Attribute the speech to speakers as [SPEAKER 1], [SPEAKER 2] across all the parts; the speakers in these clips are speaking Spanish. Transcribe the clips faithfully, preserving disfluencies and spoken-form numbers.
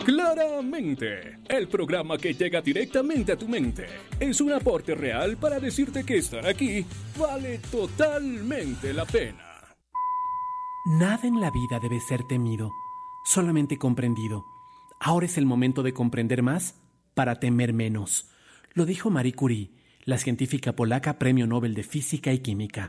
[SPEAKER 1] Claramente, el programa que llega directamente a tu mente es un aporte real para decirte que estar aquí vale totalmente la pena.
[SPEAKER 2] Nada en la vida debe ser temido, solamente comprendido. Ahora es el momento de comprender más para temer menos. Lo dijo Marie Curie, la científica polaca Premio Nobel de Física y Química.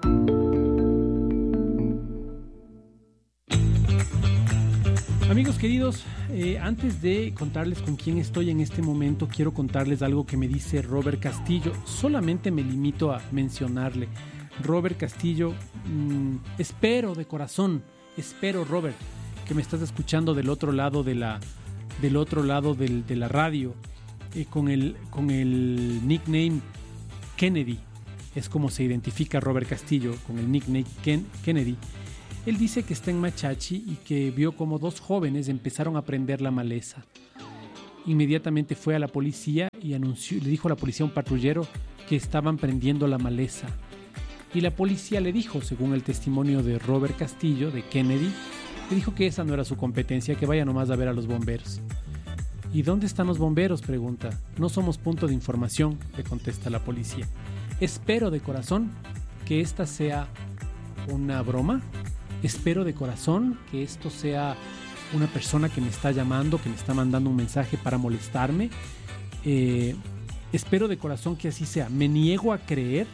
[SPEAKER 2] Amigos queridos, eh, antes de contarles con quién estoy en este momento, quiero contarles algo que me dice Robert Castillo. Solamente me limito a mencionarle. Robert Castillo, mmm, espero de corazón, espero Robert, que me estás escuchando del otro lado de la, del otro lado del, de la radio, eh, con el, con el nickname Kennedy. Es como se identifica Robert Castillo, con el nickname Ken, Kennedy. Él dice que está en Machachi y que vio como dos jóvenes empezaron a prender la maleza. Inmediatamente fue a la policía y anunció, le dijo a la policía a un patrullero que estaban prendiendo la maleza. Y la policía le dijo, según el testimonio de Robert Castillo, de Kennedy, le dijo que esa no era su competencia, que vaya nomás a ver a los bomberos. ¿Y dónde están los bomberos?, pregunta. No somos punto de información, le contesta la policía. Espero de corazón que esta sea una broma. Espero de corazón que esto sea una persona que me está llamando, que me está mandando un mensaje para molestarme. Eh, espero de corazón que así sea. Me niego a creer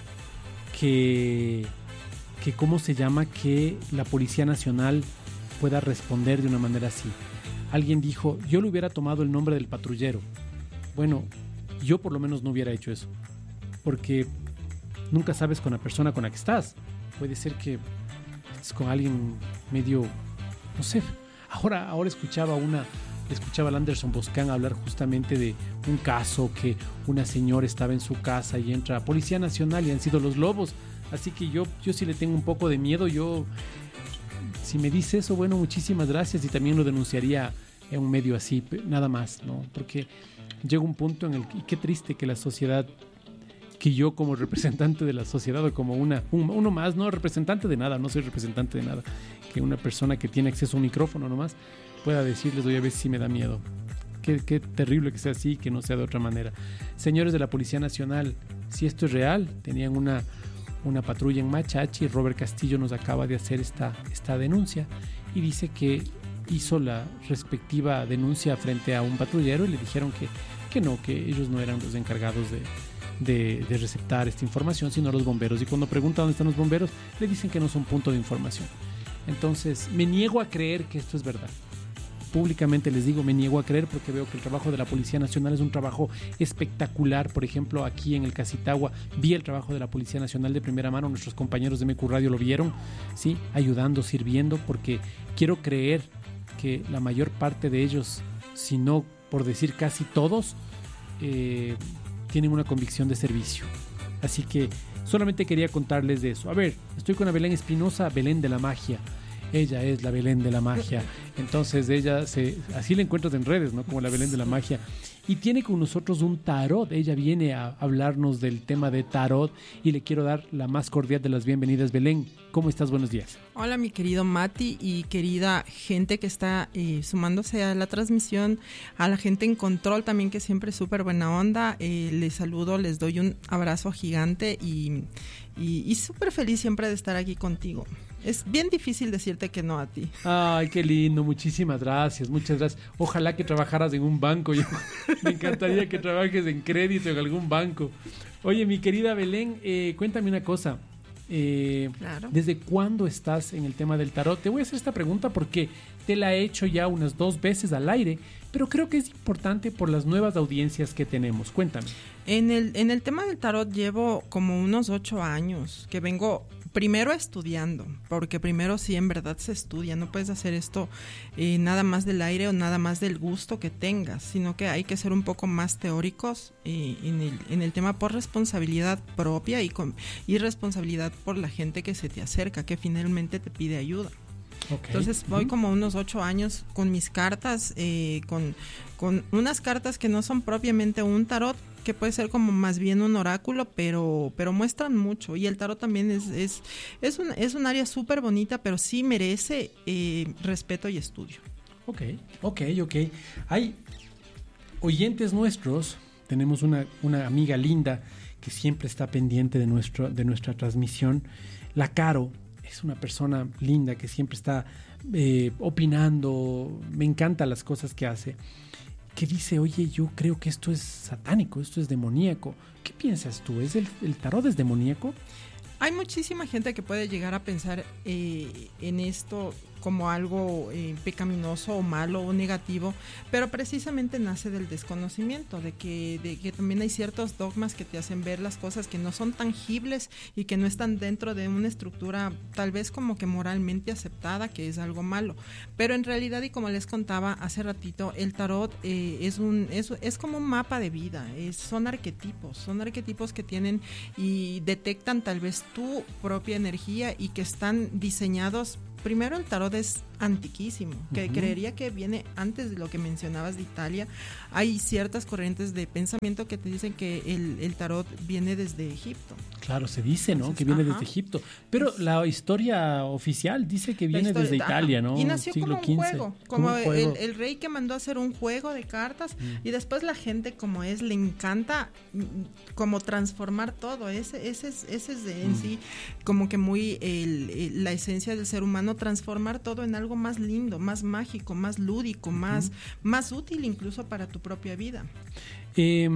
[SPEAKER 2] que, que, ¿cómo se llama?, que la Policía Nacional pueda responder de una manera así. Alguien dijo, yo le hubiera tomado el nombre del patrullero. Bueno, yo por lo menos no hubiera hecho eso. Porque nunca sabes con la persona con la que estás. Puede ser que con alguien medio, no sé, ahora, ahora escuchaba una, escuchaba a Anderson Boscan hablar justamente de un caso que una señora estaba en su casa y entra a Policía Nacional y han sido los lobos, así que yo, yo sí le tengo un poco de miedo. Yo, si me dice eso, bueno, muchísimas gracias, y también lo denunciaría en un medio así, nada más, ¿no? Porque llega un punto en el que, y qué triste que la sociedad, que yo como representante de la sociedad o como una, un, uno más, no representante de nada, no soy representante de nada, que una persona que tiene acceso a un micrófono nomás pueda decirles, oye, a ver si me da miedo. Qué, qué terrible que sea así, que no sea de otra manera. Señores de la Policía Nacional, si esto es real, tenían una, una patrulla en Machachi, Robert Castillo nos acaba de hacer esta, esta denuncia y dice que hizo la respectiva denuncia frente a un patrullero y le dijeron que, que no, que ellos no eran los encargados de De, de receptar esta información, sino los bomberos. Y cuando pregunta dónde están los bomberos, le dicen que no son punto de información. Entonces, me niego a creer que esto es verdad. Públicamente les digo, me niego a creer, porque veo que el trabajo de la Policía Nacional es un trabajo espectacular. Por ejemplo, aquí en el Casitagua vi el trabajo de la Policía Nacional de primera mano. Nuestros compañeros de M Q Radio lo vieron, ¿sí? Ayudando, sirviendo, porque quiero creer que la mayor parte de ellos, si no por decir casi todos, eh, tienen una convicción de servicio. Así que solamente quería contarles de eso. A ver, estoy con la Belén Espinosa, Belén de la Magia. Ella es la Belén de la Magia. Entonces ella, se, así la encuentras en redes, ¿no? Como la Belén de la Magia. Y tiene con nosotros un tarot. Ella viene a hablarnos del tema de tarot y le quiero dar la más cordial de las bienvenidas. Belén, ¿cómo estás? Buenos días.
[SPEAKER 3] Hola, mi querido Mati y querida gente que está eh, sumándose a la transmisión, a la gente en control también, que siempre es súper buena onda. Eh, les saludo, les doy un abrazo gigante y, y, y súper feliz siempre de estar aquí contigo. Es bien difícil decirte que no a ti.
[SPEAKER 2] Ay, qué lindo, muchísimas gracias, muchas gracias. Ojalá que trabajaras en un banco. Yo, me encantaría que trabajes en crédito en algún banco. Oye, mi querida Belén, eh, cuéntame una cosa. Eh, claro. ¿Desde cuándo estás en el tema del tarot? Te voy a hacer esta pregunta porque te la he hecho ya unas dos veces al aire, pero creo que es importante por las nuevas audiencias que tenemos. Cuéntame.
[SPEAKER 3] En el, en el tema del tarot llevo como unos ocho años que vengo primero estudiando, porque primero sí en verdad se estudia, no puedes hacer esto eh, nada más del aire o nada más del gusto que tengas, sino que hay que ser un poco más teóricos eh, en, el, en el tema por responsabilidad propia y, con, y responsabilidad por la gente que se te acerca, que finalmente te pide ayuda. Okay. Entonces voy uh-huh. como unos ocho años con mis cartas, eh, con, con unas cartas que no son propiamente un tarot, que puede ser como más bien un oráculo, pero, pero muestran mucho. Y el tarot también es, es, es, un, es un área súper bonita, pero sí merece eh, respeto y estudio.
[SPEAKER 2] Ok, ok, ok. Hay oyentes nuestros, tenemos una, una amiga linda que siempre está pendiente de, nuestro, de nuestra transmisión. La Caro es una persona linda que siempre está eh, opinando, me encantan las cosas que hace, que dice, oye, yo creo que esto es satánico, esto es demoníaco. ¿Qué piensas tú? ¿Es el, el tarot es demoníaco?
[SPEAKER 3] Hay muchísima gente que puede llegar a pensar eh, en esto como algo eh, pecaminoso o malo o negativo, pero precisamente nace del desconocimiento, de que, de que también hay ciertos dogmas que te hacen ver las cosas que no son tangibles y que no están dentro de una estructura tal vez como que moralmente aceptada, que es algo malo. Pero en realidad, y como les contaba hace ratito, el tarot eh, es, un, es, es como un mapa de vida, es, son arquetipos, son arquetipos que tienen y detectan tal vez tu propia energía y que están diseñados. Primero, el tarot es antiquísimo, que uh-huh. creería que viene antes de lo que mencionabas de Italia. Hay ciertas corrientes de pensamiento que te dicen que el, el tarot viene desde Egipto.
[SPEAKER 2] Claro, se dice, ¿no? Entonces, que viene ajá. desde Egipto. Pero es, la historia oficial dice que viene historia, desde Italia, ajá. ¿no?
[SPEAKER 3] Y nació
[SPEAKER 2] Siglo
[SPEAKER 3] como un
[SPEAKER 2] quince.
[SPEAKER 3] juego, como, como un juego. El, el rey que mandó a hacer un juego de cartas mm. y después la gente, como es, le encanta como transformar todo. Ese, ese es, ese es en mm. sí como que muy el, el, la esencia del ser humano, transformar todo en algo más lindo, más mágico, más lúdico, más, uh-huh. más útil incluso para tu propia vida.
[SPEAKER 2] Eh,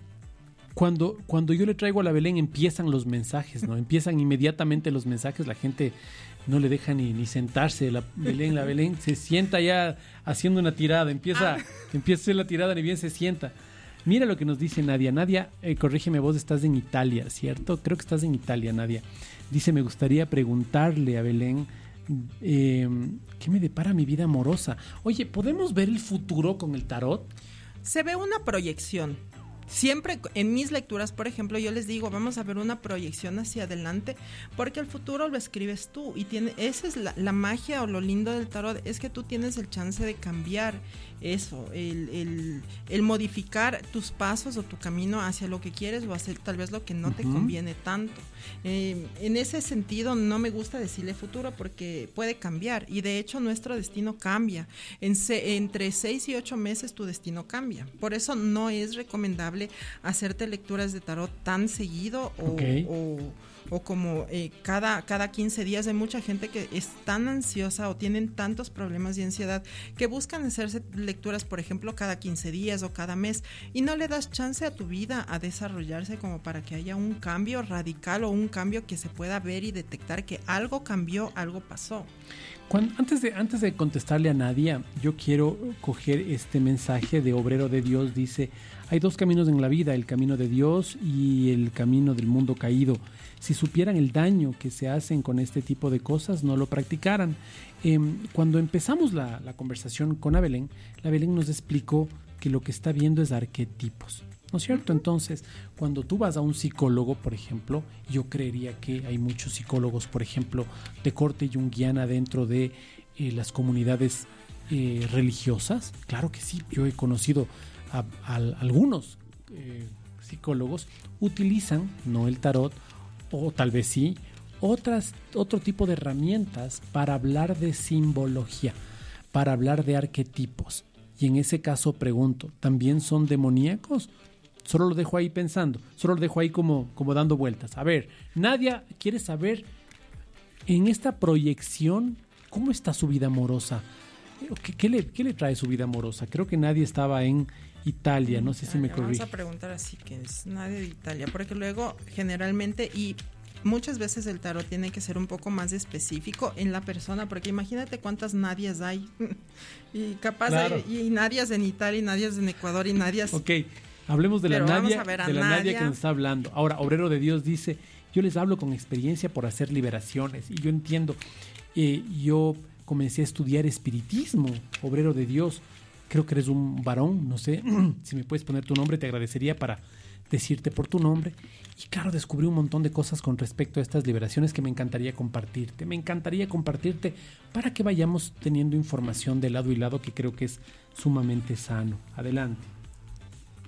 [SPEAKER 2] cuando, cuando yo le traigo a la Belén empiezan los mensajes, ¿no? Empiezan inmediatamente los mensajes, la gente no le deja ni, ni sentarse, la Belén, la Belén se sienta ya haciendo una tirada, empieza, ah. empieza a hacer la tirada, ni bien se sienta. Mira lo que nos dice Nadia. Nadia, eh, corrígeme vos, estás en Italia, ¿cierto? Creo que estás en Italia, Nadia. Dice, me gustaría preguntarle a Belén Eh, ¿qué me depara mi vida amorosa? Oye, ¿podemos ver el futuro con el tarot?
[SPEAKER 3] Se ve una proyección. Siempre en mis lecturas, por ejemplo, yo les digo, vamos a ver una proyección hacia adelante, porque el futuro lo escribes tú y tiene, esa es la, la magia o lo lindo del tarot, es que tú tienes el chance de cambiar eso, el, el, el modificar tus pasos o tu camino hacia lo que quieres o hacer tal vez lo que no uh-huh. te conviene tanto. Eh, en ese sentido no me gusta decirle futuro porque puede cambiar y de hecho nuestro destino cambia. En se, entre seis y ocho meses tu destino cambia. Por eso no es recomendable hacerte lecturas de tarot tan seguido o, okay. o, o como eh, cada, cada quince días. Hay mucha gente que es tan ansiosa o tienen tantos problemas de ansiedad que buscan hacerse lecturas, por ejemplo, cada quince días o cada mes y no le das chance a tu vida a desarrollarse como para que haya un cambio radical o un cambio que se pueda ver y detectar que algo cambió, algo pasó.
[SPEAKER 2] Cuando, antes, de, antes de contestarle a Nadia, yo quiero coger este mensaje de Obrero de Dios. Dice, hay dos caminos en la vida, el camino de Dios y el camino del mundo caído. Si supieran el daño que se hacen con este tipo de cosas, no lo practicaran. Eh, cuando empezamos la, la conversación con Abelén, la Belén nos explicó que lo que está viendo es arquetipos, ¿no es cierto? Entonces, cuando tú vas a un psicólogo, por ejemplo, yo creería que hay muchos psicólogos, por ejemplo, de corte junguiana dentro de eh, las comunidades eh, religiosas. Claro que sí, yo he conocido a, a, a algunos eh, psicólogos, utilizan, no el tarot, o tal vez sí, otras, otro tipo de herramientas para hablar de simbología, para hablar de arquetipos. Y en ese caso pregunto, ¿también son demoníacos? Solo lo dejo ahí pensando, solo lo dejo ahí como, como dando vueltas. A ver, Nadia quiere saber, en esta proyección, ¿cómo está su vida amorosa? ¿Qué, qué, le, qué le trae su vida amorosa? Creo que Nadia estaba en Italia, no sé si me corrige.
[SPEAKER 3] Vamos a preguntar así, que es Nadia de Italia, porque luego generalmente y muchas veces el tarot tiene que ser un poco más específico en la persona, porque imagínate cuántas Nadias hay y capaz claro. hay, y Nadias en Italia y Nadias en Ecuador y Nadias.
[SPEAKER 2] Ok, hablemos de
[SPEAKER 3] Pero
[SPEAKER 2] la Nadia,
[SPEAKER 3] de la
[SPEAKER 2] Nadia.
[SPEAKER 3] Nadia
[SPEAKER 2] que nos está hablando. Ahora, Obrero de Dios dice, yo les hablo con experiencia por hacer liberaciones y yo entiendo, eh, yo comencé a estudiar espiritismo, Obrero de Dios. Creo que eres un varón, no sé, si me puedes poner tu nombre, te agradecería para decirte por tu nombre. Y claro, descubrí un montón de cosas con respecto a estas liberaciones que me encantaría compartirte. Me encantaría compartirte para que vayamos teniendo información de lado y lado que creo que es sumamente sano. Adelante.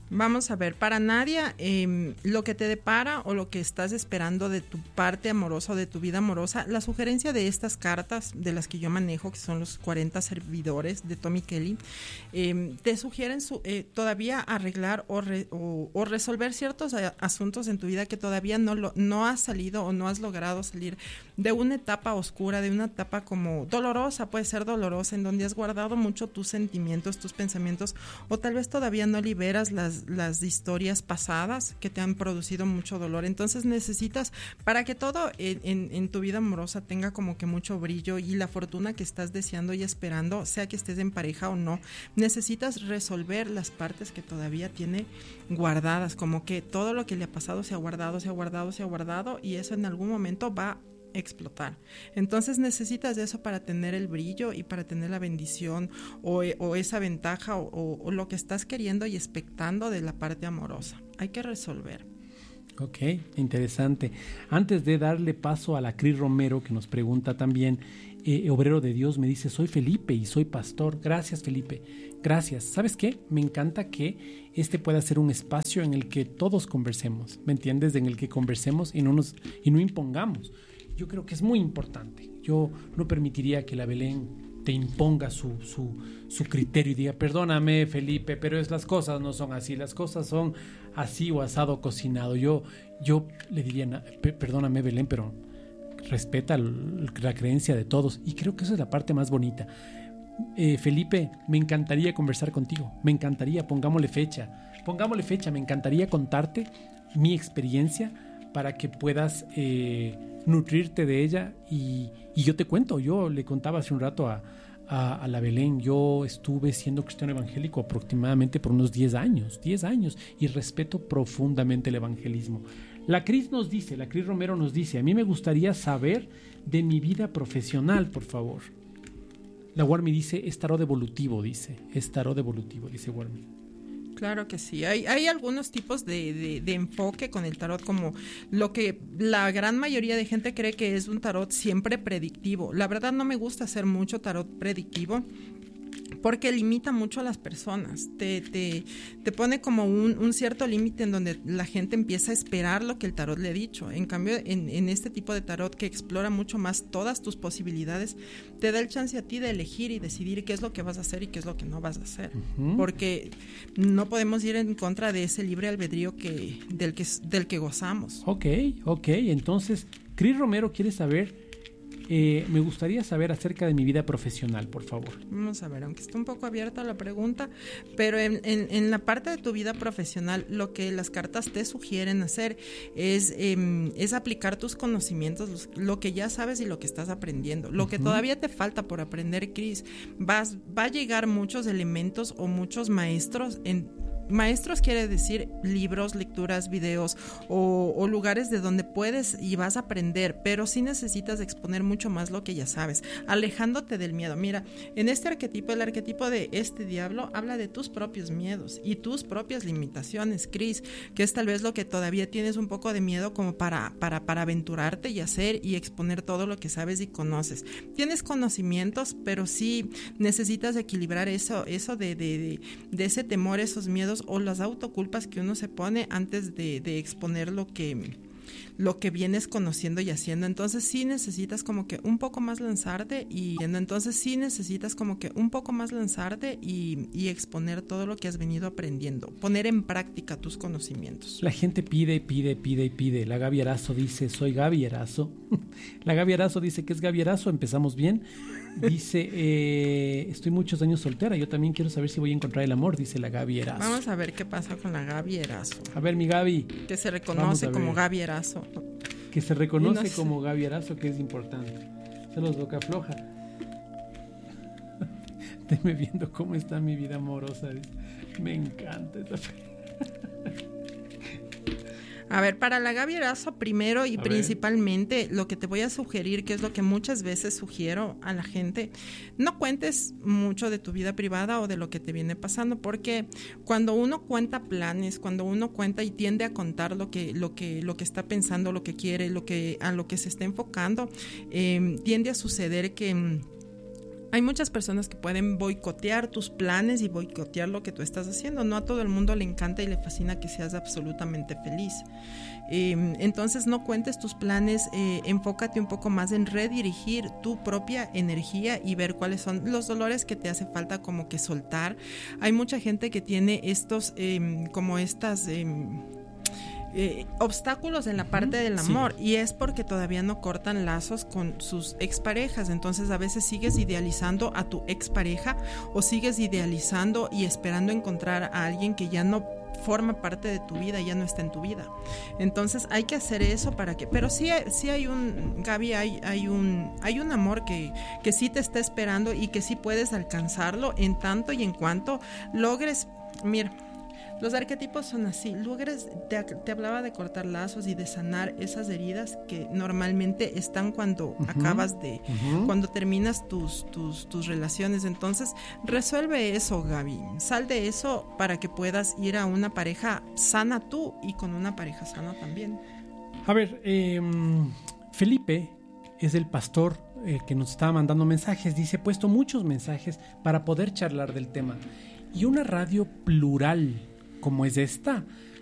[SPEAKER 3] Vamos a ver, para Nadia, eh, lo que te depara o lo que estás esperando de tu parte amorosa o de tu vida amorosa, la sugerencia de estas cartas, de las que yo manejo, que son los cuarenta servidores de Tommy Kelly, eh, te sugieren su, eh, todavía arreglar o, re, o, o resolver ciertos a, asuntos en tu vida que todavía no, lo, no has salido o no has logrado salir de una etapa oscura, de una etapa como dolorosa, puede ser dolorosa, en donde has guardado mucho tus sentimientos, tus pensamientos, o tal vez todavía no liberas las las historias pasadas que te han producido mucho dolor. Entonces necesitas, para que todo en, en, en tu vida amorosa tenga como que mucho brillo y la fortuna que estás deseando y esperando, sea que estés en pareja o no, necesitas resolver las partes que todavía tiene guardadas, como que todo lo que le ha pasado se ha guardado, se ha guardado, se ha guardado, y eso en algún momento va a explotar. Entonces necesitas de eso para tener el brillo y para tener la bendición o, o esa ventaja o, o, o lo que estás queriendo y expectando de la parte amorosa. Hay que resolver.
[SPEAKER 2] Ok, interesante. Antes de darle paso a la Cris Romero, que nos pregunta también, eh, obrero de Dios, me dice, soy Felipe y soy pastor. Gracias, Felipe. Gracias. ¿Sabes qué? Me encanta que este pueda ser un espacio en el que todos conversemos, ¿me entiendes? En el que conversemos y no nos y no impongamos. Yo creo que es muy importante. Yo no permitiría que la Belén te imponga su, su, su criterio y diga, perdóname, Felipe, pero es, las cosas no son así, las cosas son así o asado cocinado. Yo, yo le diría, perdóname, Belén, pero respeta la creencia de todos. Y creo que esa es la parte más bonita. Eh, Felipe, me encantaría conversar contigo. Me encantaría, pongámosle fecha. Pongámosle fecha, me encantaría contarte mi experiencia para que puedas eh, nutrirte de ella y, y yo te cuento, yo le contaba hace un rato a, a, a la Belén, yo estuve siendo cristiano evangélico aproximadamente por unos diez años, diez años, y respeto profundamente el evangelismo. La Cris nos dice, la Cris Romero nos dice, a mí me gustaría saber de mi vida profesional, por favor. La Warmi dice, es tarot evolutivo, dice, es tarot evolutivo, dice Warmi.
[SPEAKER 3] Claro que sí, hay, hay algunos tipos de, de, de enfoque con el tarot, como lo que la gran mayoría de gente cree que es un tarot siempre predictivo. La verdad no me gusta hacer mucho tarot predictivo porque limita mucho a las personas, te, te, te pone como un, un cierto límite en donde la gente empieza a esperar lo que el tarot le ha dicho. En cambio, en, en este tipo de tarot que explora mucho más todas tus posibilidades, te da el chance a ti de elegir y decidir qué es lo que vas a hacer y qué es lo que no vas a hacer. Uh-huh. Porque no podemos ir en contra de ese libre albedrío que, del, que, del que gozamos.
[SPEAKER 2] Ok, ok. Entonces, Cris Romero quiere saber... Eh, me gustaría saber acerca de mi vida profesional, por favor.
[SPEAKER 3] Vamos a ver, aunque está un poco abierta la pregunta, pero en, en, en la parte de tu vida profesional, lo que las cartas te sugieren hacer es, eh, es aplicar tus conocimientos, los, lo que ya sabes y lo que estás aprendiendo. Lo uh-huh. que todavía te falta por aprender, Cris, vas, va a llegar muchos elementos o muchos maestros en... Maestros quiere decir libros, lecturas, videos o, o lugares de donde puedes y vas a aprender, pero sí necesitas exponer mucho más lo que ya sabes, alejándote del miedo. Mira, en este arquetipo, el arquetipo de este diablo habla de tus propios miedos y tus propias limitaciones, Cris, que es tal vez lo que todavía tienes un poco de miedo como para, para, para aventurarte y hacer y exponer todo lo que sabes y conoces. Tienes conocimientos, pero sí necesitas equilibrar eso, eso de, de, de, de ese temor, esos miedos o las autoculpas que uno se pone antes de, de exponer lo que, lo que vienes conociendo y haciendo. Entonces sí necesitas como que un poco más lanzarte y entonces sí necesitas como que un poco más lanzarte y, y exponer todo lo que has venido aprendiendo, poner en práctica tus conocimientos.
[SPEAKER 2] La gente pide, pide, pide y pide. La Gaby Arazo dice, soy Gaby Arazo. La Gaby Arazo dice que es Gaby Arazo, empezamos bien. Dice, eh, estoy muchos años soltera, yo también quiero saber si voy a encontrar el amor, dice la Gaby Erazo.
[SPEAKER 3] Vamos a ver qué pasa con la Gaby Erazo.
[SPEAKER 2] A ver, mi Gaby.
[SPEAKER 3] Que se reconoce como Gaby Erazo.
[SPEAKER 2] Que se reconoce no sé. como Gaby Erazo, que es importante. Se los boca floja. Deme viendo cómo está mi vida amorosa. Me encanta esta
[SPEAKER 3] A ver, para la Gaby Erazo, primero y a principalmente, ver. Lo que te voy a sugerir, que es lo que muchas veces sugiero a la gente, no cuentes mucho de tu vida privada o de lo que te viene pasando, porque cuando uno cuenta planes, cuando uno cuenta y tiende a contar lo que, lo que, lo que está pensando, lo que quiere, lo que, a lo que se está enfocando, eh, tiende a suceder que Hay muchas personas que pueden boicotear tus planes y boicotear lo que tú estás haciendo. No a todo el mundo le encanta y le fascina que seas absolutamente feliz. Eh, entonces no cuentes tus planes, eh, enfócate un poco más en redirigir tu propia energía y ver cuáles son los dolores que te hace falta como que soltar. Hay mucha gente que tiene estos, eh, como estas... Eh, Eh, obstáculos en la parte del amor, sí. Y es porque todavía no cortan lazos con sus exparejas. Entonces a veces sigues idealizando a tu expareja o sigues idealizando y esperando encontrar a alguien que ya no forma parte de tu vida, ya no está en tu vida. Entonces hay que hacer eso para que, pero sí, sí hay un, Gaby, hay, hay un hay un amor que, que sí te está esperando y que sí puedes alcanzarlo en tanto y en cuanto logres, mira, los arquetipos son así, logres, te, te hablaba de cortar lazos y de sanar esas heridas que normalmente están cuando uh-huh, acabas de, uh-huh. cuando terminas tus, tus, tus relaciones. Entonces, resuelve eso, Gaby, sal de eso para que puedas ir a una pareja sana tú y con una pareja sana también.
[SPEAKER 2] A ver, eh, Felipe es el pastor eh, que nos estaba mandando mensajes, dice, he puesto muchos mensajes para poder charlar del tema. Y una radio plural como es esta,